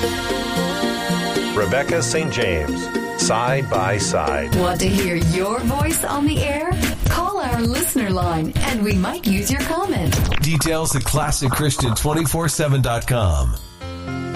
Rebecca St. James, Side by Side. Want to hear your voice on the air? Call our listener line and we might use your comment. Details at ClassicChristian247.com.